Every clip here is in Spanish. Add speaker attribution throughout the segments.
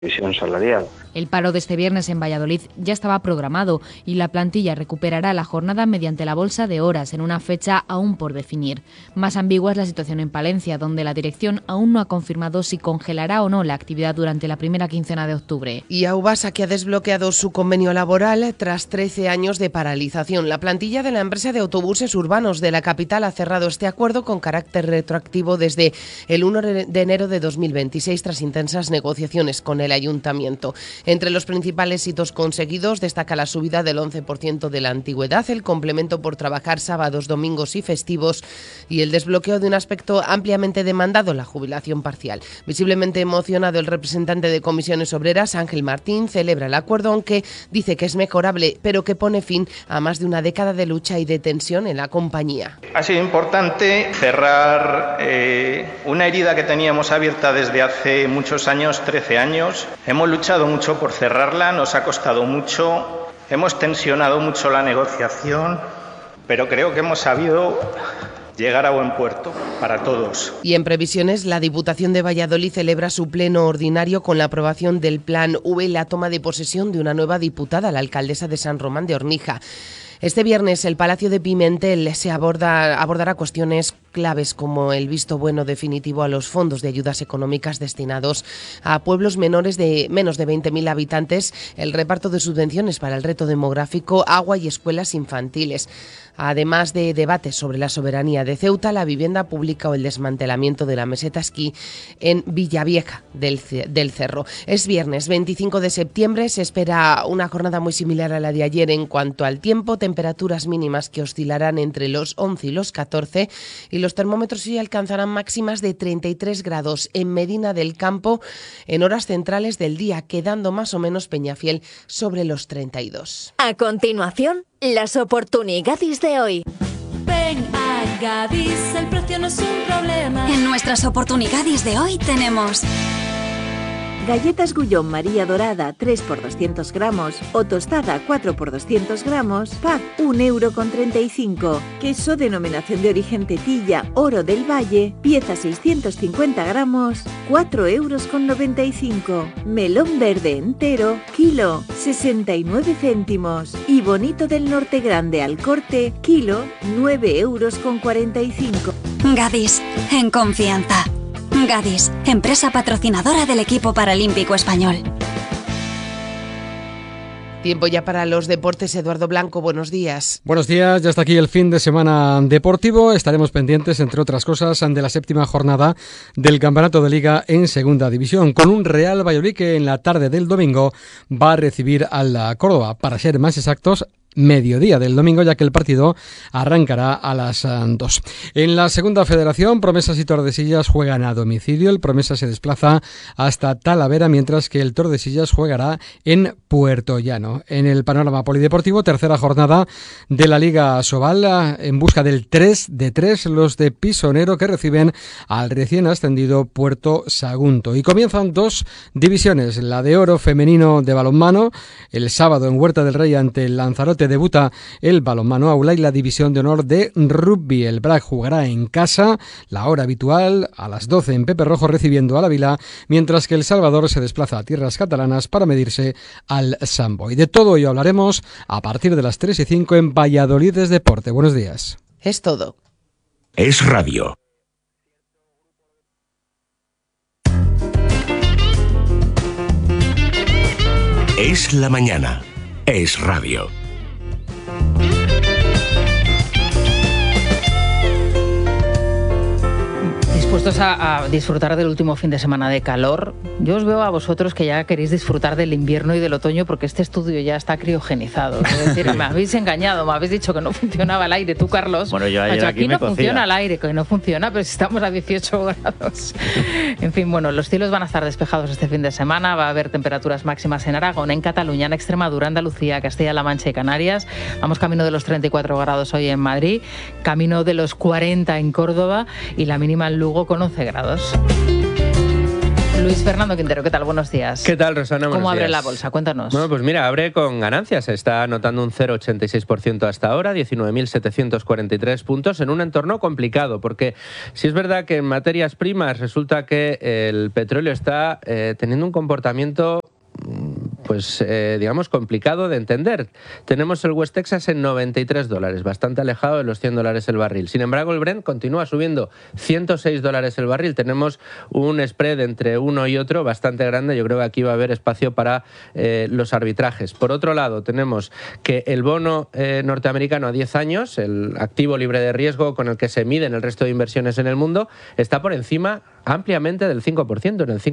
Speaker 1: revisión salarial.
Speaker 2: El paro de este viernes en Valladolid ya estaba programado y la plantilla recuperará la jornada mediante la bolsa de horas en una fecha aún por definir. Más ambigua es la situación en Palencia, donde la dirección aún no ha confirmado si congelará o no la actividad durante la primera quincena de octubre.
Speaker 3: Y Aubasa, que ha desbloqueado su convenio laboral tras 13 años de paralización. La plantilla de la empresa de autobuses urbanos de la capital ha cerrado este acuerdo con carácter retroactivo desde el 1 de enero de 2026 tras intensas negociaciones con el ayuntamiento. Entre los principales hitos conseguidos destaca la subida del 11% de la antigüedad, el complemento por trabajar sábados, domingos y festivos y el desbloqueo de un aspecto ampliamente demandado, la jubilación parcial. Visiblemente emocionado, el representante de Comisiones Obreras, Ángel Martín, celebra el acuerdo, aunque dice que es mejorable, pero que pone fin a más de una década de lucha y de tensión en la compañía.
Speaker 4: Ha sido importante cerrar una herida que teníamos abierta desde hace muchos años, 13 años. Hemos luchado mucho por cerrarla, nos ha costado mucho, hemos tensionado mucho la negociación, pero creo que hemos sabido llegar a buen puerto para todos.
Speaker 3: Y en previsiones, la Diputación de Valladolid celebra su pleno ordinario con la aprobación del Plan V y la toma de posesión de una nueva diputada, la alcaldesa de San Román de Ornija. Este viernes el Palacio de Pimentel se abordará cuestiones claves como el visto bueno definitivo a los fondos de ayudas económicas destinados a pueblos menores de menos de 20.000 habitantes, el reparto de subvenciones para el reto demográfico, agua y escuelas infantiles. Además de debates sobre la soberanía de Ceuta, la vivienda pública o el desmantelamiento de la meseta esquí en Villavieja del Cerro. Es viernes 25 de septiembre, se espera una jornada muy similar a la de ayer en cuanto al tiempo, temperaturas mínimas que oscilarán entre los 11 y los 14 y los termómetros hoy alcanzarán máximas de 33 grados en Medina del Campo en horas centrales del día, quedando más o menos Peñafiel sobre los 32.
Speaker 5: A continuación, las oportunidades de hoy.
Speaker 6: Ven a Gadis, el precio no es un problema.
Speaker 7: En nuestras oportunidades de hoy tenemos
Speaker 8: galletas Gullón María Dorada 3 por 200 gramos o tostada 4 por 200 gramos, pack 1,35 €. Queso denominación de origen Tetilla Oro del Valle, pieza 650 gramos, 4,95 €. Melón verde entero, kilo 69 céntimos. Y bonito del Norte grande al corte, kilo 9,45 €.
Speaker 7: Gadis, en confianza. Gadis, empresa patrocinadora del equipo paralímpico español.
Speaker 3: Tiempo ya para los deportes. Eduardo Blanco, buenos días.
Speaker 9: Buenos días, ya está aquí el fin de semana deportivo. Estaremos pendientes, entre otras cosas, de la séptima jornada del Campeonato de Liga en Segunda División, con un Real Valladolid que en la tarde del domingo va a recibir al Córdoba, para ser más exactos, mediodía del domingo, ya que el partido arrancará a las 2. En la segunda federación, Promesas y Tordesillas juegan a domicilio. El Promesas se desplaza hasta Talavera, mientras que el Tordesillas jugará en Puerto Llano. En el panorama polideportivo, tercera jornada de la Liga Sobal, en busca del 3 de 3, los de Pisonero, que reciben al recién ascendido Puerto Sagunto. Y comienzan dos divisiones, la de oro femenino de balonmano, el sábado en Huerta del Rey ante el Lanzarote debuta el balonmano aula, y la división de honor de rugby. El BRAC jugará en casa, la hora habitual, a las 12 en Pepe Rojo, recibiendo a la Vila, mientras que El Salvador se desplaza a tierras catalanas para medirse al Samboy. De todo ello hablaremos a partir de las 3:05 en Valladolid es Deporte. Buenos días.
Speaker 3: Es todo.
Speaker 10: Es radio. Es la mañana. Es radio.
Speaker 11: Dispuestos a disfrutar del último fin de semana de calor. Yo os veo a vosotros que ya queréis disfrutar del invierno y del otoño, porque este estudio ya está criogenizado. Es decir, me habéis engañado, me habéis dicho que no funcionaba el aire. Tú, Carlos,
Speaker 12: bueno, yo ayer
Speaker 11: aquí no
Speaker 12: me
Speaker 11: funciona el aire, que no funciona, pero si estamos a 18 grados. En fin, bueno, los cielos van a estar despejados este fin de semana. Va a haber temperaturas máximas en Aragón, en Cataluña, en Extremadura, Andalucía, Castilla-La Mancha y Canarias. Vamos camino de los 34 grados hoy en Madrid, camino de los 40 en Córdoba y la mínima en Lugo con 11 grados. Luis Fernando Quintero, ¿qué tal? Buenos días.
Speaker 1: ¿Qué tal, Rosana?
Speaker 11: ¿Cómo
Speaker 1: Buenos
Speaker 11: abre
Speaker 1: días.
Speaker 11: la bolsa? Cuéntanos.
Speaker 1: Bueno, pues mira, abre con ganancias. Se está anotando un 0,86% hasta ahora, 19.743 puntos, en un entorno complicado, porque si es verdad que en materias primas resulta que el petróleo está teniendo un comportamiento digamos, complicado de entender. Tenemos el West Texas en $93, bastante alejado de los $100 el barril. Sin embargo, el Brent continúa subiendo, $106 el barril. Tenemos un spread entre uno y otro bastante grande. Yo creo que aquí va a haber espacio para los arbitrajes. Por otro lado, tenemos que el bono norteamericano a 10 años, el activo libre de riesgo con el que se miden el resto de inversiones en el mundo, está por encima ampliamente del 5%, en el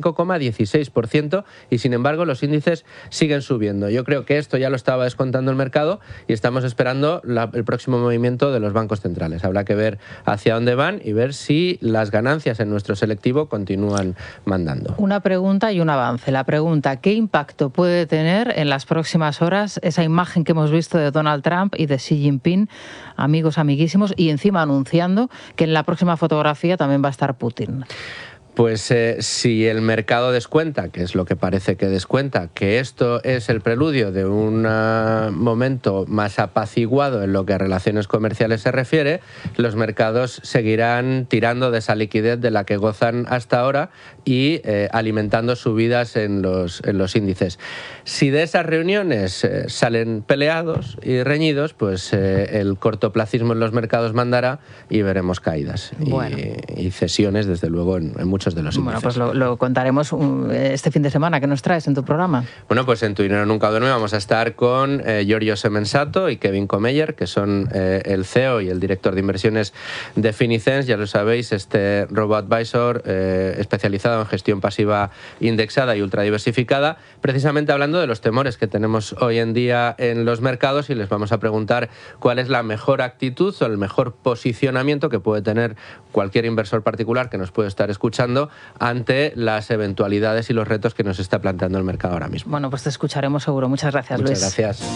Speaker 1: 5,16%, y sin embargo los índices siguen subiendo. Yo creo que esto ya lo estaba descontando el mercado y estamos esperando el próximo movimiento de los bancos centrales. Habrá que ver hacia dónde van y ver si las ganancias en nuestro selectivo continúan mandando.
Speaker 11: Una pregunta y un avance. La pregunta, ¿qué impacto puede tener en las próximas horas esa imagen que hemos visto de Donald Trump y de Xi Jinping, amigos amiguísimos, y encima anunciando que en la próxima fotografía también va a estar Putin?
Speaker 1: Pues si el mercado descuenta, que es lo que parece que descuenta, que esto es el preludio de un momento más apaciguado en lo que a relaciones comerciales se refiere, los mercados seguirán tirando de esa liquidez de la que gozan hasta ahora y alimentando subidas en los índices. Si de esas reuniones salen peleados y reñidos, pues el cortoplacismo en los mercados mandará y veremos caídas y cesiones, desde luego, en muchos de los índices.
Speaker 11: Bueno, pues lo contaremos este fin de semana. ¿Qué nos traes en tu programa?
Speaker 1: Bueno, pues en Tu Dinero Nunca Duerme vamos a estar con Giorgio Semensato y Kevin Comeyer, que son el CEO y el director de inversiones de Finicens. Ya lo sabéis, este robo-advisor especializado en gestión pasiva indexada y ultradiversificada, precisamente hablando de los temores que tenemos hoy en día en los mercados, y les vamos a preguntar cuál es la mejor actitud o el mejor posicionamiento que puede tener cualquier inversor particular que nos puede estar escuchando ante las eventualidades y los retos que nos está planteando el mercado ahora mismo.
Speaker 11: Bueno, pues te escucharemos seguro. Muchas gracias, Luis.
Speaker 1: Muchas gracias.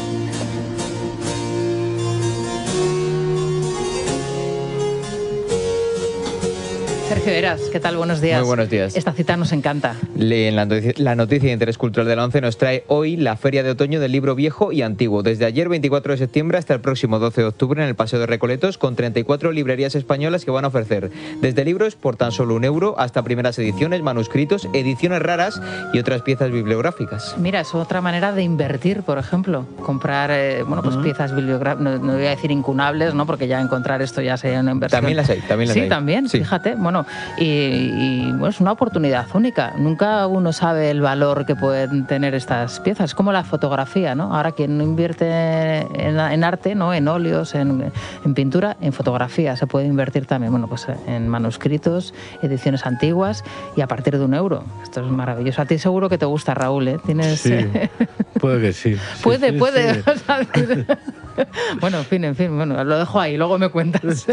Speaker 11: Sergio Heras, ¿qué tal? Buenos días.
Speaker 12: Muy buenos días.
Speaker 11: Esta cita nos encanta.
Speaker 12: La noticia de interés cultural de la ONCE nos trae hoy la Feria de Otoño del Libro Viejo y Antiguo. Desde ayer, 24 de septiembre, hasta el próximo 12 de octubre en el Paseo de Recoletos, con 34 librerías españolas que van a ofrecer desde libros por tan solo €1 hasta primeras ediciones, manuscritos, ediciones raras y otras piezas bibliográficas.
Speaker 11: Mira, es otra manera de invertir, por ejemplo. Comprar piezas bibliográficas, no voy a decir incunables, ¿no? Porque ya encontrar esto ya sería una inversión.
Speaker 12: También las hay.
Speaker 11: Sí, también, sí. Fíjate. Bueno, y es una oportunidad única. Nunca uno sabe el valor que pueden tener estas piezas. Es como la fotografía, ¿no? Ahora quien no invierte en arte, ¿no? En óleos, en pintura, en fotografía se puede invertir también. Bueno, pues en manuscritos, ediciones antiguas y a partir de €1. Esto es maravilloso. A ti seguro que te gusta, Raúl, ¿eh? ¿Tienes?
Speaker 13: Sí, puede que sí.
Speaker 11: Puede.
Speaker 13: Sí.
Speaker 11: Bueno, en fin, bueno, lo dejo ahí, luego me cuentas.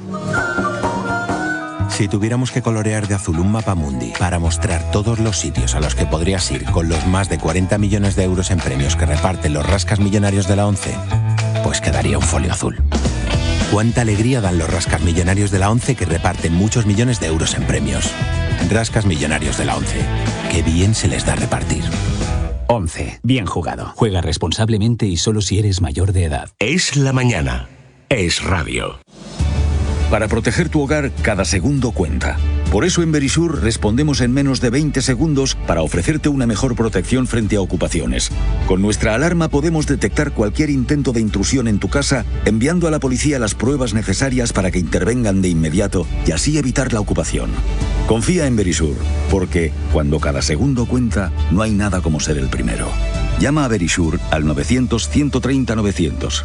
Speaker 14: Si tuviéramos que colorear de azul un mapamundi para mostrar todos los sitios a los que podrías ir con los más de 40 millones de euros en premios que reparten los rascas millonarios de la ONCE, pues quedaría un folio azul. Cuánta alegría dan los rascas millonarios de la ONCE, que reparten muchos millones de euros en premios. Rascas millonarios de la ONCE. Qué bien se les da repartir.
Speaker 10: 11. Bien jugado. Juega responsablemente y solo si eres mayor de edad. Es la mañana. Es radio.
Speaker 15: Para proteger tu hogar, cada segundo cuenta. Por eso en Verisur respondemos en menos de 20 segundos para ofrecerte una mejor protección frente a ocupaciones. Con nuestra alarma podemos detectar cualquier intento de intrusión en tu casa, enviando a la policía las pruebas necesarias para que intervengan de inmediato y así evitar la ocupación. Confía en Verisur, porque cuando cada segundo cuenta, no hay nada como ser el primero. Llama a Verisur al 900-130-900.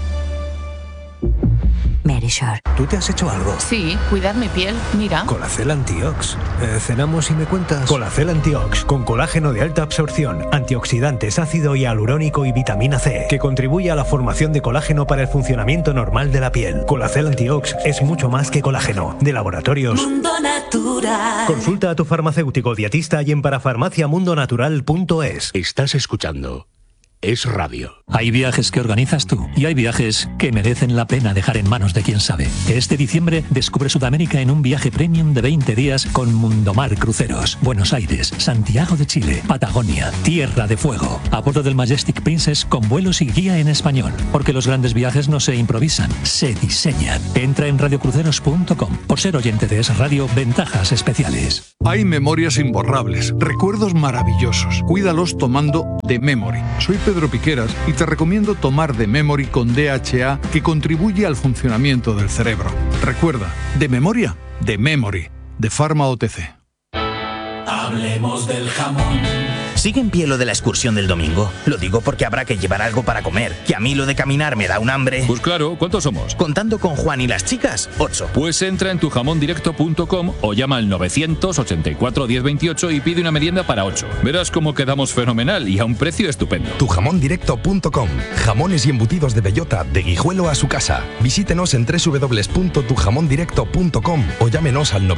Speaker 16: Verisur.
Speaker 17: ¿Tú te has hecho algo?
Speaker 16: Sí, cuidar mi piel, mira.
Speaker 17: Colacel Antiox. Cenamos y me cuentas. Colacel Antiox, con colágeno de alta absorción, antioxidantes, ácido hialurónico y vitamina C, que contribuye a la formación de colágeno para el funcionamiento normal de la piel. Colacel Antiox es mucho más que colágeno. De Laboratorios
Speaker 6: Mundo Natural.
Speaker 17: Consulta a tu farmacéutico dietista y en parafarmaciamundonatural.es.
Speaker 10: Estás escuchando es radio.
Speaker 18: Hay viajes que organizas tú y hay viajes que merecen la pena dejar en manos de quien sabe. Este diciembre descubre Sudamérica en un viaje premium de 20 días con Mundomar Cruceros. Buenos Aires, Santiago de Chile, Patagonia, Tierra de Fuego. A bordo del Majestic Princess con vuelos y guía en español. Porque los grandes viajes no se improvisan, se diseñan. Entra en radiocruceros.com. Por ser oyente de Es Radio, ventajas especiales.
Speaker 19: Hay memorias imborrables, recuerdos maravillosos. Cuídalos tomando The Memory. Soy Pedro Piqueras y te recomiendo tomar The Memory con DHA, que contribuye al funcionamiento del cerebro. Recuerda, de memoria, The Memory, de Pharma OTC.
Speaker 20: Hablemos del jamón. ¿Sigue en pie lo de la excursión del domingo? Lo digo porque habrá que llevar algo para comer, que a mí lo de caminar me da un hambre.
Speaker 21: Pues claro, ¿cuántos somos?
Speaker 20: Contando con Juan y las chicas, 8.
Speaker 21: Pues entra en tujamondirecto.com o llama al 984 1028 y pide una merienda para 8. Verás cómo quedamos fenomenal y a un precio estupendo.
Speaker 22: Tujamondirecto.com. Jamones y embutidos de bellota, de Guijuelo a su casa. Visítenos en www.tujamondirecto.com o llámenos al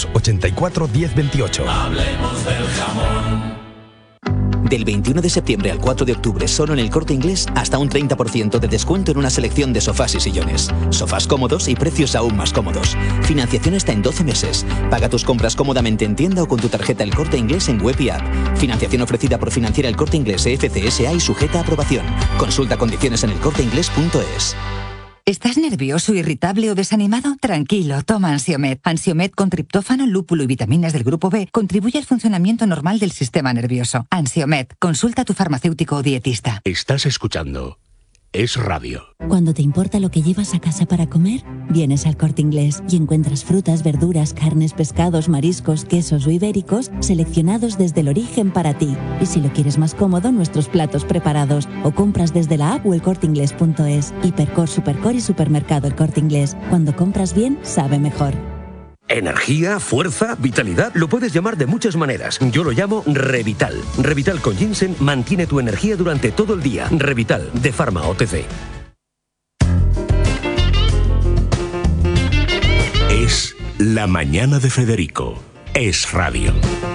Speaker 22: 984 1028.
Speaker 20: Hablemos del jamón.
Speaker 23: Del 21 de septiembre al 4 de octubre, solo en El Corte Inglés, hasta un 30% de descuento en una selección de sofás y sillones. Sofás cómodos y precios aún más cómodos. Financiación hasta en 12 meses. Paga tus compras cómodamente en tienda o con tu tarjeta El Corte Inglés en web y app. Financiación ofrecida por Financiera El Corte Inglés FCSA y sujeta a aprobación. Consulta condiciones en elcorteinglés.es.
Speaker 24: ¿Estás nervioso, irritable o desanimado? Tranquilo, toma Ansiomed. Ansiomed con triptófano, lúpulo y vitaminas del grupo B contribuye al funcionamiento normal del sistema nervioso. Ansiomed, consulta a tu farmacéutico o dietista.
Speaker 10: Estás escuchando Es Radio.
Speaker 25: Cuando te importa lo que llevas a casa para comer, vienes al Corte Inglés y encuentras frutas, verduras, carnes, pescados, mariscos, quesos o ibéricos seleccionados desde el origen para ti. Y si lo quieres más cómodo, nuestros platos preparados o compras desde la app o elcorteinglés.es. Hipercor, Supercor y Supermercado El Corte Inglés. Cuando compras bien, sabe mejor.
Speaker 26: Energía, fuerza, vitalidad, lo puedes llamar de muchas maneras. Yo lo llamo Revital. Revital con ginseng mantiene tu energía durante todo el día. Revital, de Pharma OTC.
Speaker 10: Es la mañana de Federico. Es Radio.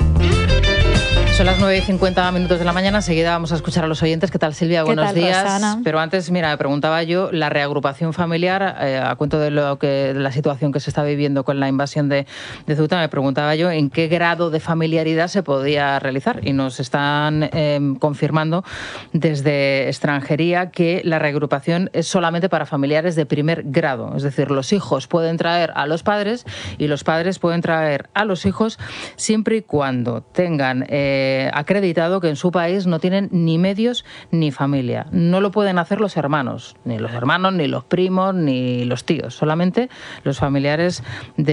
Speaker 11: Son las 9:50 de la mañana, enseguida vamos a escuchar a los oyentes. ¿Qué tal, Silvia? Buenos días. Rosana? Pero antes, mira, me preguntaba yo, la reagrupación familiar, a cuento de la situación que se está viviendo con la invasión de Ceuta, me preguntaba yo en qué grado de familiaridad se podía realizar. Y nos están confirmando desde extranjería que la reagrupación es solamente para familiares de primer grado. Es decir, los hijos pueden traer a los padres y los padres pueden traer a los hijos siempre y cuando tengan acreditado que en su país no tienen ni medios ni familia. No lo pueden hacer los hermanos, ni los primos, ni los tíos, solamente los familiares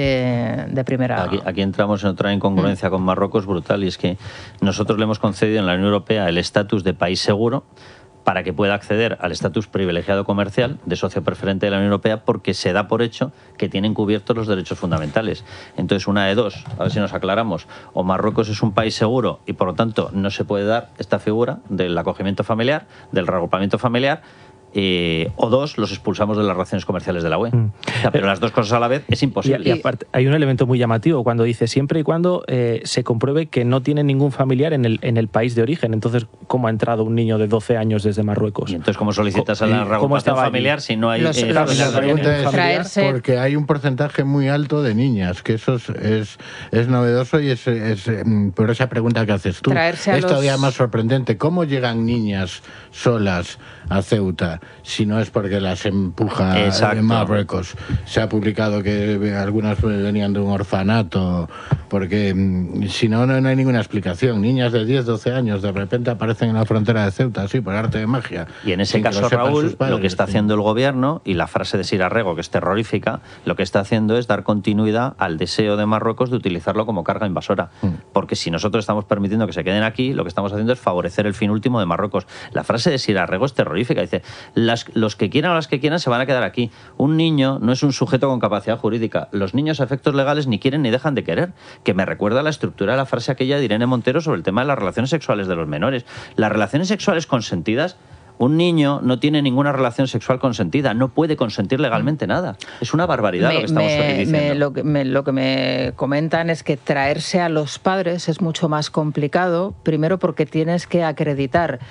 Speaker 11: de primera.
Speaker 27: Aquí entramos en otra incongruencia con Marruecos brutal, y es que nosotros le hemos concedido en la Unión Europea el estatus de país seguro para que pueda acceder al estatus privilegiado comercial de socio preferente de la Unión Europea, porque se da por hecho que tienen cubiertos los derechos fundamentales. Entonces, una de dos, a ver si nos aclaramos: o Marruecos es un país seguro y por lo tanto no se puede dar esta figura del acogimiento familiar, del reagrupamiento familiar, o dos, los expulsamos de las relaciones comerciales de la UE. O sea, pero las dos cosas a la vez es imposible.
Speaker 28: Y aparte, hay un elemento muy llamativo cuando dice siempre y cuando se compruebe que no tiene ningún familiar en el país de origen. Entonces, ¿cómo ha entrado un niño de 12 años desde Marruecos?
Speaker 27: Y entonces, ¿cómo solicitas a la reagrupación familiar si no hay
Speaker 29: la pregunta es porque hay un porcentaje muy alto de niñas, que eso es novedoso, y es por esa pregunta que haces tú. Es todavía más sorprendente. ¿Cómo llegan niñas solas a Ceuta si no es porque las empuja en Marruecos? Se ha publicado que algunas venían de un orfanato, porque si no, no hay ninguna explicación. Niñas de 10, 12 años de repente aparecen en la frontera de Ceuta, así, por arte de magia.
Speaker 27: Y en ese caso, Raúl, lo que está haciendo el gobierno, y la frase de Sir Arrego, que es terrorífica, lo que está haciendo es dar continuidad al deseo de Marruecos de utilizarlo como carga invasora. Porque si nosotros estamos permitiendo que se queden aquí, lo que estamos haciendo es favorecer el fin último de Marruecos. La frase de Sir Arrego es terrorífica. Dice: los que quieran o las que quieran se van a quedar aquí. Un niño no es un sujeto con capacidad jurídica. Los niños a efectos legales ni quieren ni dejan de querer. Que me recuerda a la estructura de la frase aquella de Irene Montero sobre el tema de las relaciones sexuales de los menores. Las relaciones sexuales consentidas, un niño no tiene ninguna relación sexual consentida, no puede consentir legalmente nada. Es una barbaridad lo que estamos diciendo.
Speaker 11: Lo que me comentan es que traerse a los padres es mucho más complicado, primero porque tienes que acreditar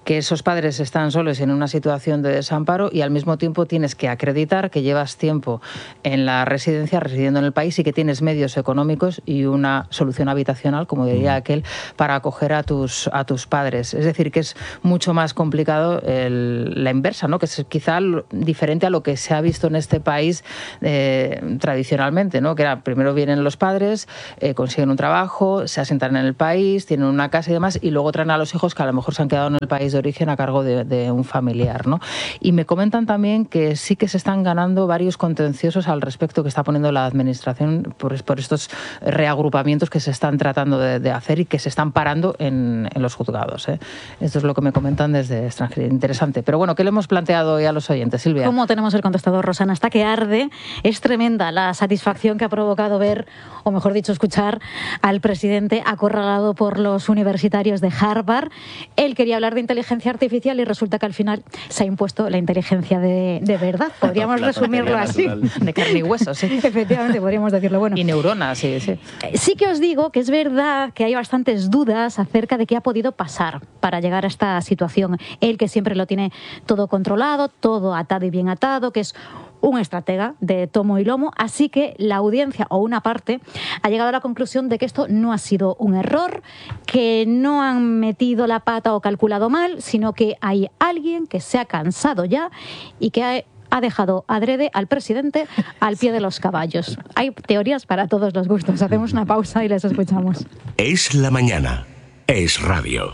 Speaker 11: que esos padres están solos en una situación de desamparo y al mismo tiempo tienes que acreditar que llevas tiempo en la residencia, residiendo en el país y que tienes medios económicos y una solución habitacional, como diría aquel, para acoger a tus padres. Es decir, que es mucho más complicado la inversa, ¿no? Que es quizá diferente a lo que se ha visto en este país tradicionalmente, ¿no? Que era primero vienen los padres, consiguen un trabajo, se asientan en el país, tienen una casa y demás, y luego traen a los hijos que a lo mejor se han quedado en el país de origen a cargo de un familiar, ¿no? Y me comentan también que sí que se están ganando varios contenciosos al respecto que está poniendo la Administración por estos reagrupamientos que se están tratando de hacer y que se están parando en los juzgados, ¿eh? Esto es lo que me comentan desde extranjería. Interesante. Pero bueno, ¿qué le hemos planteado hoy a los oyentes, Silvia?
Speaker 1: ¿Cómo tenemos el contestador, Rosana? Está que arde. Es tremenda la satisfacción que ha provocado ver, o mejor dicho, escuchar al presidente acorralado por los universitarios de Harvard. Él quería hablar de inteligencia artificial y resulta que al final se ha impuesto la inteligencia de verdad. Podríamos resumirlo así.
Speaker 11: De carne y hueso, sí.
Speaker 1: Efectivamente, podríamos decirlo. Bueno,
Speaker 11: y neuronas, sí, sí.
Speaker 1: Sí que os digo que es verdad que hay bastantes dudas acerca de qué ha podido pasar para llegar a esta situación. Él, que siempre lo tiene todo controlado, todo atado y bien atado, que es un estratega de tomo y lomo, así que la audiencia o una parte ha llegado a la conclusión de que esto no ha sido un error, que no han metido la pata o calculado mal, sino que hay alguien que se ha cansado ya y que ha dejado adrede al presidente al pie de los caballos. Hay teorías para todos los gustos. Hacemos una pausa y les escuchamos.
Speaker 10: Es la mañana. Es radio.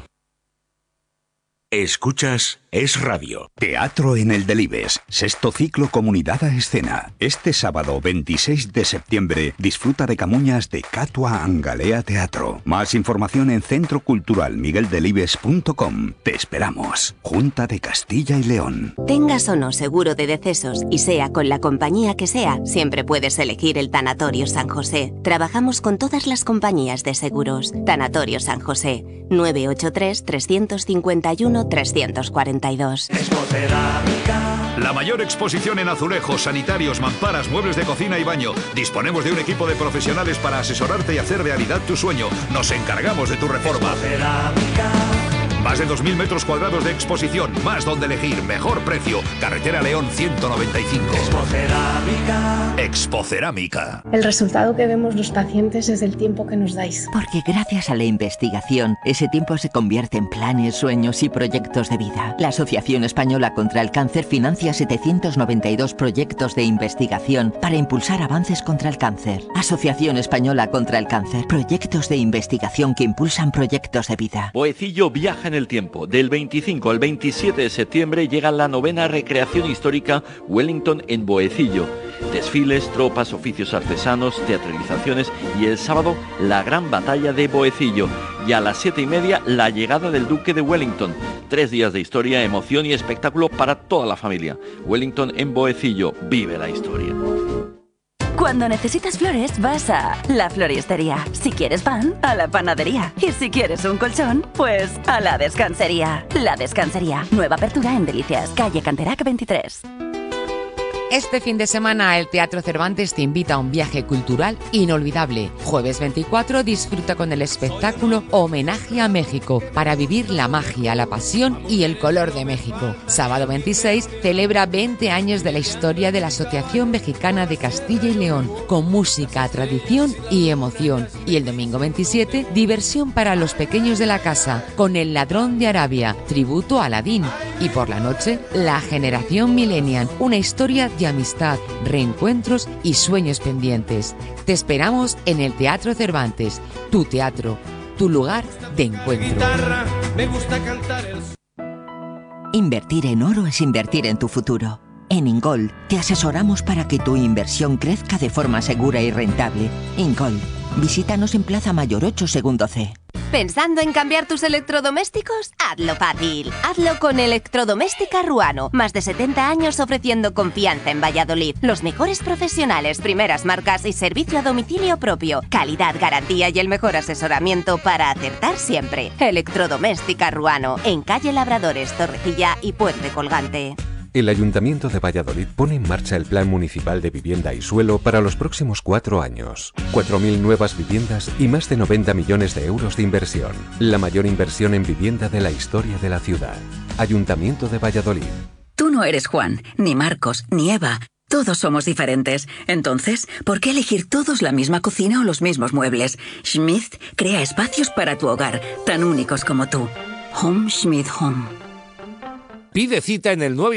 Speaker 10: Escuchas Es Radio.
Speaker 2: Teatro en el Delibes. Sexto ciclo Comunidad a Escena. Este sábado 26 de septiembre disfruta de Camuñas de Catua Angalea Teatro. Más información en centroculturalmigueldelibes.com. Te esperamos. Junta de Castilla y León.
Speaker 3: Tengas o no seguro de decesos y sea con la compañía que sea, siempre puedes elegir el Tanatorio San José. Trabajamos con todas las compañías de seguros. Tanatorio San José. 983-351-342.
Speaker 4: La mayor exposición en azulejos, sanitarios, mamparas, muebles de cocina y baño. Disponemos de un equipo de profesionales para asesorarte y hacer realidad tu sueño. Nos encargamos de tu reforma. Más de 2.000 metros cuadrados de exposición, más donde elegir, mejor precio. Carretera León 195. Expocerámica.
Speaker 5: El resultado que vemos los pacientes es el tiempo que nos dais.
Speaker 7: Porque gracias a la investigación, ese tiempo se convierte en planes, sueños y proyectos de vida. La Asociación Española contra el Cáncer financia 792 proyectos de investigación para impulsar avances contra el cáncer. Asociación Española contra el Cáncer. Proyectos de investigación que impulsan proyectos de vida.
Speaker 8: Boecillo viaja en el tiempo. Del 25 al 27 de septiembre llega la 9ª recreación histórica Wellington en Boecillo. Desfiles, tropas, oficios artesanos, teatralizaciones y el sábado la gran batalla de Boecillo. Y a las 7:30 la llegada del Duque de Wellington. 3 días de historia, emoción y espectáculo para toda la familia. Wellington en Boecillo. Vive la historia.
Speaker 9: Cuando necesitas flores, vas a la floristería. Si quieres pan, a la panadería. Y si quieres un colchón, pues a la descansería. La Descansería. Nueva apertura en Delicias, calle Canterac 23.
Speaker 12: Este fin de semana el Teatro Cervantes te invita a un viaje cultural inolvidable. Jueves 24 disfruta con el espectáculo Homenaje a México para vivir la magia, la pasión y el color de México. Sábado 26 celebra 20 años de la historia de la Asociación Mexicana de Castilla y León con música, tradición y emoción. Y el domingo 27 diversión para los pequeños de la casa con El Ladrón de Arabia, tributo a Aladín. Y por la noche La Generación Millennial, una historia de amistad, reencuentros y sueños pendientes. Te esperamos en el Teatro Cervantes, tu teatro, tu lugar de encuentro.
Speaker 30: Me gusta cantar
Speaker 23: Invertir en oro es invertir en tu futuro. En Ingol te asesoramos para que tu inversión crezca de forma segura y rentable. Ingol, visítanos en Plaza Mayor 8, segundo C.
Speaker 3: ¿Pensando en cambiar tus electrodomésticos? Hazlo fácil. Hazlo con Electrodoméstica Ruano. Más de 70 años ofreciendo confianza en Valladolid. Los mejores profesionales, primeras marcas y servicio a domicilio propio. Calidad, garantía y el mejor asesoramiento para acertar siempre. Electrodoméstica Ruano. En calle Labradores, Torrecilla y Puente Colgante.
Speaker 6: El Ayuntamiento de Valladolid pone en marcha el Plan Municipal de Vivienda y Suelo para los próximos 4 años. 4.000 nuevas viviendas y más de 90 millones de euros de inversión. La mayor inversión en vivienda de la historia de la ciudad. Ayuntamiento de Valladolid.
Speaker 13: Tú no eres Juan, ni Marcos, ni Eva. Todos somos diferentes. Entonces, ¿por qué elegir todos la misma cocina o los mismos muebles? Schmidt crea espacios para tu hogar, tan únicos como tú. Home Schmidt Home.
Speaker 14: Pide cita en el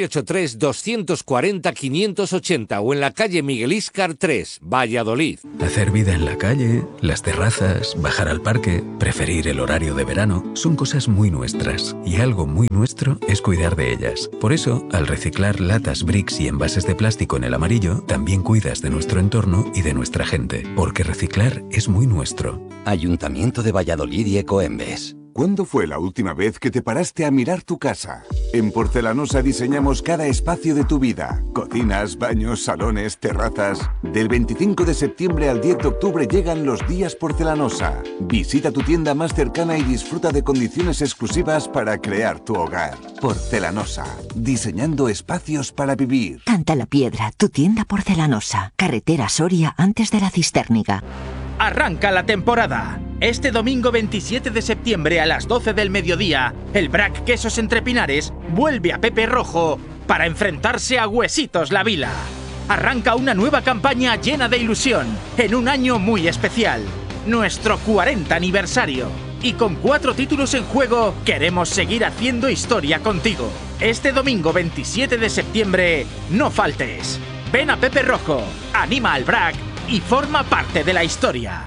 Speaker 14: 983-240-580 o en la calle Miguel Íscar 3, Valladolid.
Speaker 15: Hacer vida en la calle, las terrazas, bajar al parque, preferir el horario de verano, son cosas muy nuestras. Y algo muy nuestro es cuidar de ellas. Por eso, al reciclar latas, bricks y envases de plástico en el amarillo, también cuidas de nuestro entorno y de nuestra gente. Porque reciclar es muy nuestro.
Speaker 16: Ayuntamiento de Valladolid y Ecoembes.
Speaker 17: ¿Cuándo fue la última vez que te paraste a mirar tu casa? En Porcelanosa diseñamos cada espacio de tu vida. Cocinas, baños, salones, terrazas. Del 25 de septiembre al 10 de octubre llegan los días Porcelanosa. Visita tu tienda más cercana y disfruta de condiciones exclusivas para crear tu hogar. Porcelanosa. Diseñando espacios para vivir.
Speaker 13: Canta la Piedra, tu tienda Porcelanosa. Carretera Soria antes de la Cistérniga.
Speaker 18: Arranca la temporada. Este domingo 27 de septiembre a las 12 del mediodía, el Brac Quesos Entre Pinares vuelve a Pepe Rojo para enfrentarse a Huesitos La Vila. Arranca una nueva campaña llena de ilusión en un año muy especial, nuestro 40 aniversario. Y con 4 títulos en juego, queremos seguir haciendo historia contigo. Este domingo 27 de septiembre, no faltes. Ven a Pepe Rojo, anima al Brac y forma parte de la historia.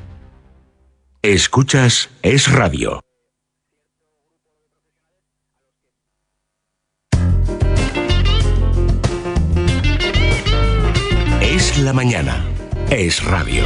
Speaker 10: Escuchas Es Radio. Es la mañana. Es Radio.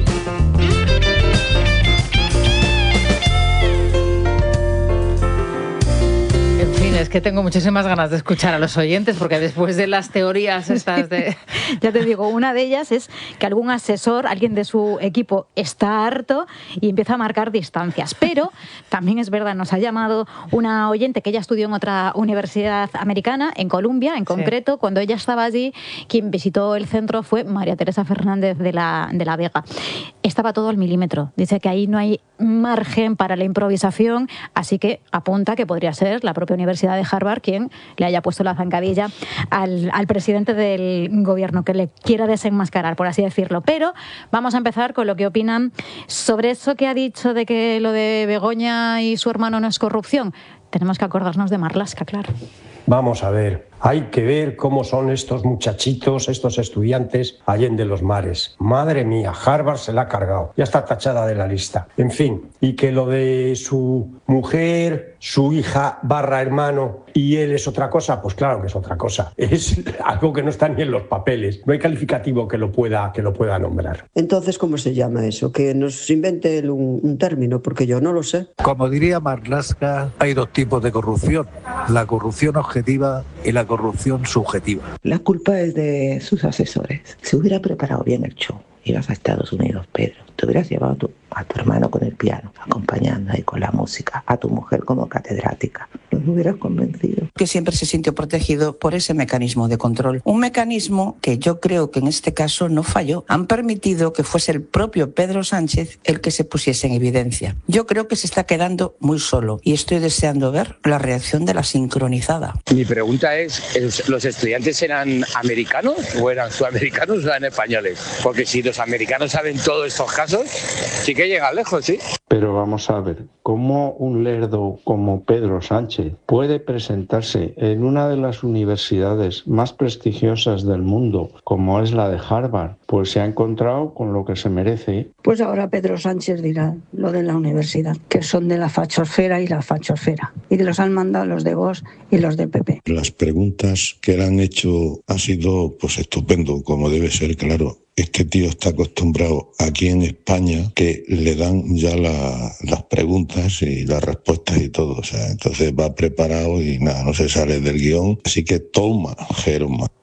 Speaker 11: En fin, es que tengo muchísimas ganas de escuchar a los oyentes, porque después de las teorías estas de...
Speaker 1: Ya te digo, una de ellas es que algún asesor, alguien de su equipo, está harto y empieza a marcar distancias. Pero también es verdad, nos ha llamado una oyente que ella estudió en otra universidad americana, en Columbia, en concreto. Sí. Cuando ella estaba allí, quien visitó el centro fue María Teresa Fernández de la Vega. Estaba todo al milímetro. Dice que ahí no hay margen para la improvisación, así que apunta que podría ser la propia Universidad de Harvard quien le haya puesto la zancadilla al presidente del gobierno, que le quiera desenmascarar, por así decirlo. Pero vamos a empezar con lo que opinan sobre eso que ha dicho de que lo de Begoña y su hermano no es corrupción. Tenemos que acordarnos de Marlaska, claro.
Speaker 19: Vamos a ver, hay que ver cómo son estos muchachitos, estos estudiantes allende los mares. Madre mía, Harvard se la ha cargado, ya está tachada de la lista. En fin, y que lo de su mujer, su hija / hermano y él es otra cosa, pues claro que es otra cosa. Es algo que no está ni en los papeles, no hay calificativo que lo pueda nombrar.
Speaker 21: Entonces, ¿cómo se llama eso? Que nos invente él un término, porque yo no lo sé.
Speaker 22: Como diría Marlaska, hay 2 tipos de corrupción, la corrupción objetiva y la corrupción subjetiva.
Speaker 31: La culpa es de sus asesores. Se hubiera preparado bien el show. Ibas a Estados Unidos, Pedro. Te hubieras llevado a tu hermano con el piano, acompañando ahí con la música, a tu mujer como catedrática. Los hubieras convencido. Que siempre se sintió protegido por ese mecanismo de control. Un mecanismo que yo creo que en este caso no falló. Han permitido que fuese el propio Pedro Sánchez el que se pusiese en evidencia. Yo creo que se está quedando muy solo y estoy deseando ver la reacción de la sincronizada.
Speaker 32: Mi pregunta es, ¿los estudiantes eran americanos o eran sudamericanos o eran españoles? Porque si los americanos saben todos estos casos, sí que llegan lejos, ¿sí?
Speaker 21: Pero vamos a ver, ¿cómo un lerdo como Pedro Sánchez puede presentarse en una de las universidades más prestigiosas del mundo, como es la de Harvard? Pues se ha encontrado con lo que se merece.
Speaker 31: Pues ahora Pedro Sánchez dirá lo de la universidad, que son de la fachosfera y la fachosfera. Y que los han mandado los de Vox y los del PP.
Speaker 33: Las preguntas que le han hecho han sido pues estupendo, como debe ser, claro. Este tío está acostumbrado aquí en España que le dan ya las preguntas y las respuestas y todo. O sea, entonces va preparado y nada, no se sale del guión. Así que toma, Germa.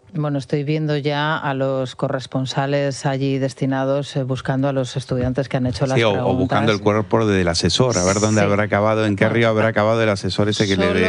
Speaker 11: Bueno, estoy viendo ya a los corresponsales allí destinados buscando a los estudiantes que han hecho las preguntas.
Speaker 2: O buscando el cuerpo del asesor, a ver dónde habrá acabado, en qué río habrá acabado el asesor ese que le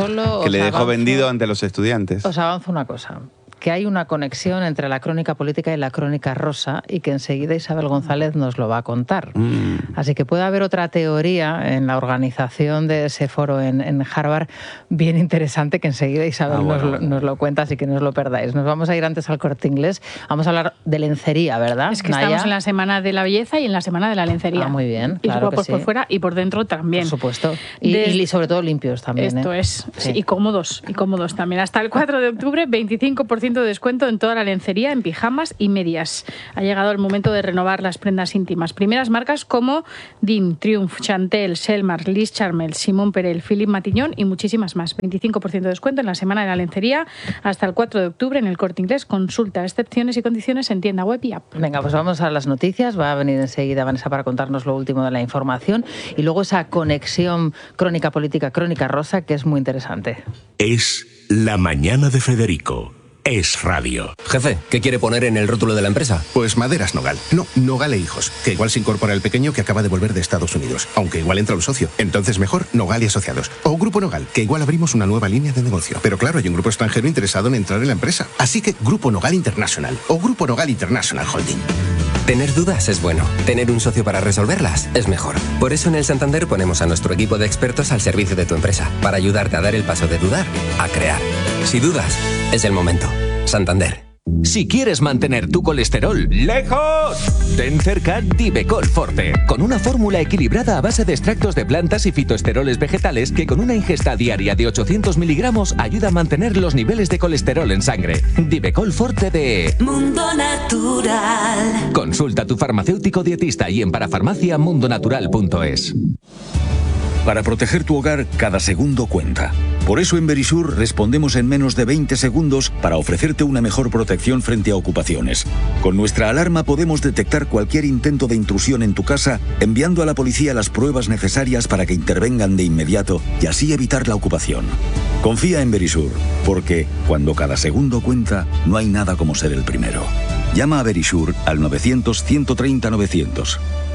Speaker 2: dejó vendido ante los estudiantes.
Speaker 11: Os avanzo una cosa, que hay una conexión entre la crónica política y la crónica rosa y que enseguida Isabel González nos lo va a contar. Así que puede haber otra teoría en la organización de ese foro en Harvard bien interesante que enseguida Isabel nos lo cuenta, así que no os lo perdáis. Nos vamos a ir antes al Corte Inglés. Vamos a hablar de lencería, ¿verdad?
Speaker 4: Es que estamos en la semana de la belleza y en la semana de la lencería.
Speaker 11: Muy bien,
Speaker 4: y
Speaker 11: claro
Speaker 4: guapos
Speaker 11: que sí.
Speaker 4: por fuera y por dentro también.
Speaker 11: Por supuesto. Y sobre todo limpios también.
Speaker 4: Esto es. Sí. Y cómodos también. Hasta el 4 de octubre, 25% de descuento en toda la lencería, en pijamas y medias. Ha llegado el momento de renovar las prendas íntimas. Primeras marcas como Dim, Triumph, Chantel, Selmar, Liz Charmel, Simón Perel, Philippe Matillon y muchísimas más. 25% de descuento en la semana de la lencería hasta el 4 de octubre en el Corte Inglés. Consulta excepciones y condiciones en tienda web y app.
Speaker 11: Venga, pues vamos a las noticias. Va a venir enseguida Vanessa para contarnos lo último de la información y luego esa conexión crónica política, crónica rosa, que es muy interesante.
Speaker 10: Es La Mañana de Federico. Es Radio.
Speaker 5: Jefe, ¿qué quiere poner en el rótulo de la empresa?
Speaker 7: Pues Maderas Nogal. No, Nogal e Hijos. Que igual se incorpora el pequeño que acaba de volver de Estados Unidos. Aunque igual entra un socio. Entonces mejor Nogal y Asociados. O Grupo Nogal, que igual abrimos una nueva línea de negocio. Pero claro, hay un grupo extranjero interesado en entrar en la empresa. Así que Grupo Nogal International. O Grupo Nogal International Holding.
Speaker 5: Tener dudas es bueno. Tener un socio para resolverlas es mejor. Por eso en el Santander ponemos a nuestro equipo de expertos al servicio de tu empresa. Para ayudarte a dar el paso de dudar a crear. Si dudas, es el momento. Santander.
Speaker 8: Si quieres mantener tu colesterol lejos, ten cerca Divecol Forte, con una fórmula equilibrada a base de extractos de plantas y fitoesteroles vegetales que con una ingesta diaria de 800 miligramos ayuda a mantener los niveles de colesterol en sangre. Divecol Forte de
Speaker 9: Mundo Natural.
Speaker 8: Consulta a tu farmacéutico dietista y en parafarmaciamundonatural.es.
Speaker 20: Para proteger tu hogar, cada segundo cuenta. Por eso en Verisur respondemos en menos de 20 segundos para ofrecerte una mejor protección frente a ocupaciones. Con nuestra alarma podemos detectar cualquier intento de intrusión en tu casa, enviando a la policía las pruebas necesarias para que intervengan de inmediato y así evitar la ocupación. Confía en Verisur, porque cuando cada segundo cuenta, no hay nada como ser el primero. Llama a Verisur al 900-130-900.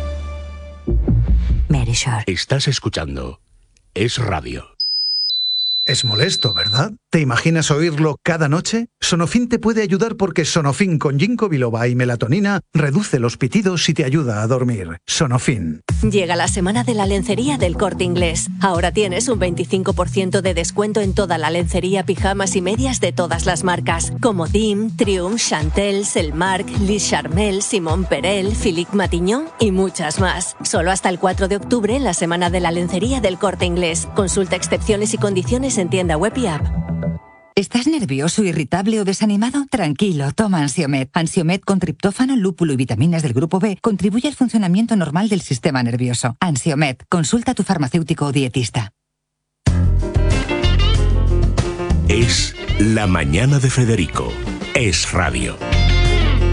Speaker 10: Verisur. Estás escuchando Es Radio.
Speaker 22: Es molesto, ¿verdad? ¿Te imaginas oírlo cada noche? Sonofin te puede ayudar porque Sonofin con ginkgo biloba y melatonina reduce los pitidos y te ayuda a dormir. Sonofin.
Speaker 9: Llega la semana de la lencería del Corte Inglés. Ahora tienes un 25% de descuento en toda la lencería, pijamas y medias de todas las marcas, como Dim, Triumph, Chantel, Selmark, Liz Charmel, Simón Perel, Philippe Matillon y muchas más. Solo hasta el 4 de octubre en la semana de la lencería del Corte Inglés. Consulta excepciones y condiciones en tienda web y app.
Speaker 24: ¿Estás nervioso, irritable o desanimado? Tranquilo, toma Ansiomed. Ansiomed con triptófano, lúpulo y vitaminas del grupo B contribuye al funcionamiento normal del sistema nervioso. Ansiomed, consulta a tu farmacéutico o dietista.
Speaker 10: Es La Mañana de Federico. Es Radio.